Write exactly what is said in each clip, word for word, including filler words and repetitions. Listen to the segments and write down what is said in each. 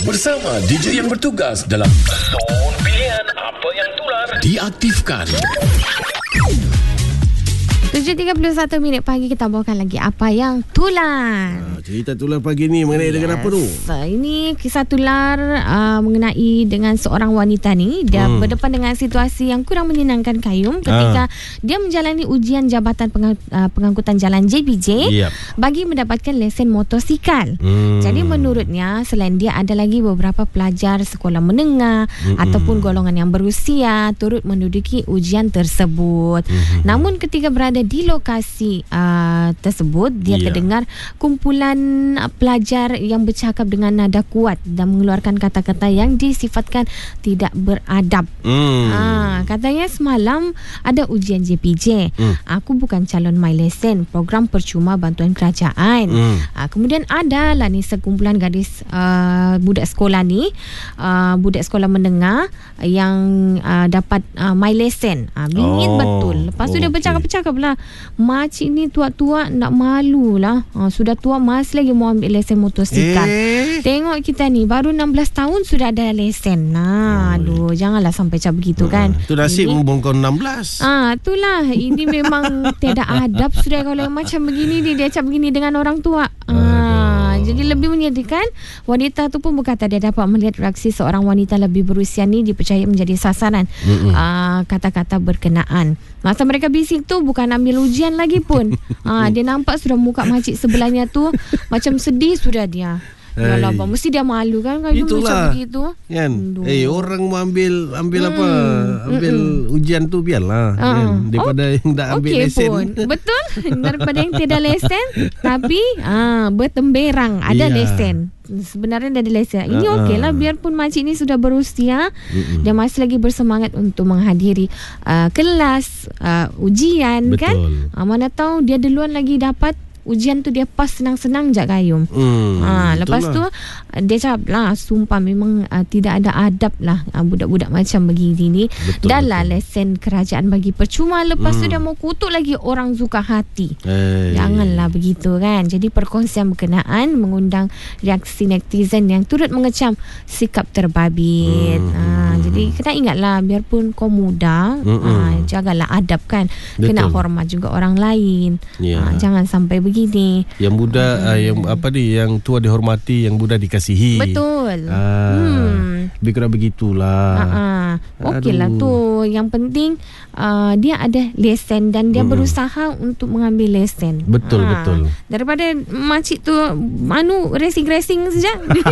bersama D J yang bertugas dalam Zon Pilihan Apa Yang Tular diaktifkan. tujuh tiga puluh satu minit pagi kita bawakan lagi Apa Yang Tular. Ha, cerita tular pagi ni mengenai yes. dengan apa tu? Ini kisah tular uh, mengenai dengan seorang wanita ni. Dia hmm. berdepan dengan situasi yang kurang menyenangkan Kayum ketika ha. dia menjalani ujian Jabatan Pengang, uh, Pengangkutan Jalan J P J yep. bagi mendapatkan lesen motosikal. Hmm. Jadi menurutnya selain dia ada lagi beberapa pelajar sekolah menengah hmm. ataupun golongan yang berusia turut menduduki ujian tersebut. Hmm. Namun ketika berada di lokasi uh, tersebut dia yeah. terdengar kumpulan uh, pelajar yang bercakap dengan nada kuat dan mengeluarkan kata-kata yang disifatkan tidak beradab. Mm. Uh, katanya semalam ada ujian J P J. Mm. Aku bukan calon my lesson, program percuma bantuan kerajaan. Mm. Uh, kemudian ada lah ni sekumpulan gadis uh, budak sekolah ni, uh, budak sekolah menengah yang uh, dapat uh, my lesson. Uh, bingit oh. betul. Lepas tu oh, dia bercakap-cakap lah, makcik ni tua-tua nak malu lah. Ha, sudah tua masih lagi mau ambil lesen motosikal. Eh? Tengok kita ni baru enam belas tahun sudah ada lesen. Nah, oh. aduh, janganlah sampai macam begitu kan. Itu nasib membongkar enam belas. Ah, itulah. Ini memang tidak adab sudah kalau macam begini dia dia cakap begini dengan orang tua. Ah, jadi lebih menyedihkan, wanita tu pun berkata dia dapat melihat reaksi seorang wanita lebih berusia ni dipercayai menjadi sasaran uh, kata-kata berkenaan. Masa mereka bising tu bukan ambil ujian lagi pun. uh, dia nampak sudah muka makcik sebelahnya tu macam sedih sudah dia. Yalah, abang mesti dia malu kan kalau macam begitu. Kan? Eh, orang mau ambil ambil hmm. apa? Ambil hmm. ujian tu biarlah uh. kan? Daripada oh. yang dah ambil okay lesen. Pun. Betul. Daripada yang tidak lesen tapi ah bertemberang ada yeah. lesen. Sebenarnya dah ada lesen. Ini uh-uh. okey lah, biarpun makcik ni sudah berusia, uh-uh. dia masih lagi bersemangat untuk menghadiri uh, kelas uh, ujian. Betul. Kan. Uh, mana tahu dia duluan lagi dapat ujian tu, dia pas senang-senang je Kayum. Hmm, ha, lepas tu dia cakap lah, sumpah memang uh, tidak ada adab lah uh, budak-budak macam begini ni. Dah lah lesen kerajaan bagi percuma, lepas hmm. tu dia mau kutuk lagi orang suka hati. Hey. Janganlah begitu kan. Jadi perkongsian berkenaan mengundang reaksi netizen yang turut mengecam sikap terbabit. Hmm. Ha, jadi kena ingatlah, biarpun kau muda, hmm. ha, jagalah adab kan. Betul. Kena hormat juga orang lain. Yeah. Ha, jangan sampai begitu. Gini. Yang muda hmm. uh, yang apa ni, yang tua dihormati, yang muda dikasihi. Betul. Ah, hmm. Lebih kurang begitulah. Uh-uh. Okeylah tu. Yang penting uh, dia ada lesen dan dia hmm. berusaha untuk mengambil lesen. Betul ha. betul. Daripada makcik tu anu racing-racing saja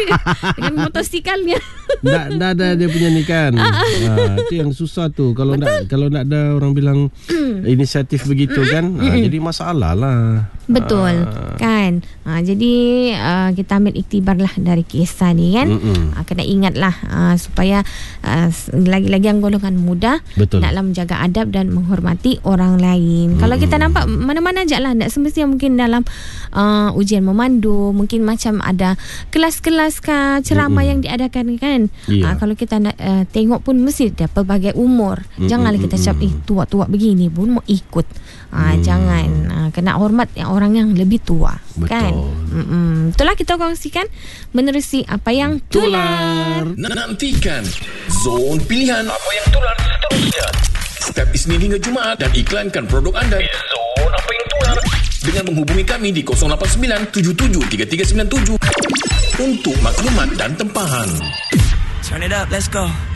dengan motosikalnya. Dah dah ada dia punya ni kan. Ha, itu yang susah tu kalau betul. nak kalau nak ada orang bilang inisiatif begitu kan. Ha, jadi masalah lah. Betul ah. kan. Ha, jadi uh, kita ambil iktibar lah dari kisah ni kan. Ha, kena ingat lah uh, supaya uh, lagi-lagi yang golongan muda betul. Naklah menjaga adab dan menghormati orang lain. Mm-mm. Kalau kita nampak mana-mana je lah, tak semestinya mungkin dalam uh, ujian memandu, mungkin macam ada kelas-kelas kah, ceramah Mm-mm. yang diadakan kan. Yeah. Ha, kalau kita nak uh, tengok pun mesti ada pelbagai umur. Mm-mm. Janganlah kita cakap eh tua-tua begini pun mau ikut. Ha, mm. Jangan. Ha, kena hormat yang orang yang lebih tua. Betul. Kan. Mm-mm. Itulah kita kongsikan menerusi Apa Yang Tular. Nantikan Zon Pilihan Apa Yang Tular seterusnya setiap Isnin hingga Jumaat dan iklankan produk anda di Zon Apa Yang Tular dengan menghubungi kami di kosong lapan sembilan tujuh tujuh tiga tiga sembilan tujuh untuk maklumat dan tempahan. Turn it up, let's go.